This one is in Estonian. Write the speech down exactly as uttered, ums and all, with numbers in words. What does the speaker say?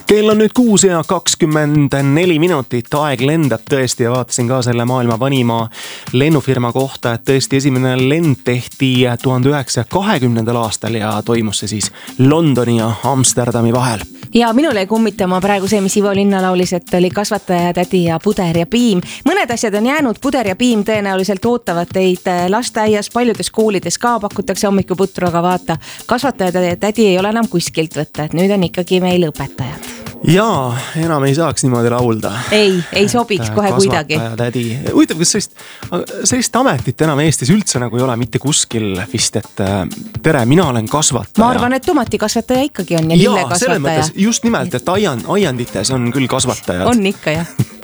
Kell on nüüd kuus ja kakskümmend neli minutit, aeg lendab tõesti ja vaatasin ka selle maailma vanima lennufirma kohta, et tõesti esimene lend tehti tuhande üheksasaja kahekümnendal aastal ja toimus see siis Londoni ja Amsterdami vahel. Ja minul ei kummitama praegu see, mis Ivo Linna laulis, et oli kasvataja tädi ja puder ja piim. Mõned asjad on jäänud, puder ja piim tõenäoliselt ootavad teid lasteaias, paljudes koolides ka pakutakse hommikuputru, aga vaata, kasvataja ja tädi ei ole enam kuskilt võtta, et nüüd on ikkagi meil õpetajad. Jaa, enam ei saaks niimoodi laulda. Ei, ei sobiks kohe kuidagi. Tädi. Huvitav, kas sellist, sellist ametit enam Eestis üldse nagu ei ole mitte kuskil vist, et tere, mina olen kasvataja. Ma arvan, et tomatikasvataja ikkagi on ja lille kasvataja. Jaa, selles mõttes just nimelt, et aian, aiandites on küll kasvataja. On ikka, jah.